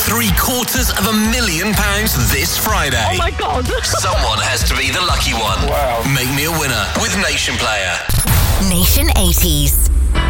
£750,000 this Friday. Oh my God. Someone has to be the lucky one. Wow. Make me a winner with Nation Player. Nation 80s.